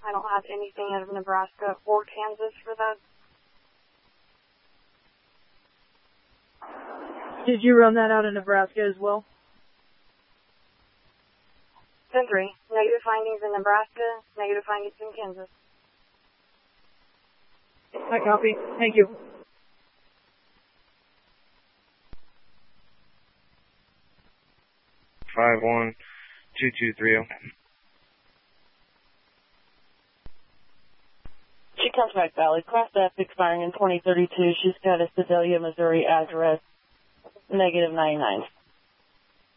I don't have anything out of Nebraska or Kansas for that. Did you run that out of Nebraska as well? 10-3. Negative findings in Nebraska, negative findings in Kansas. I copy. Thank you. Five 1-2230. She comes back Valley. Class F expiring in 2032. She's got a Sedalia, Missouri address, -99.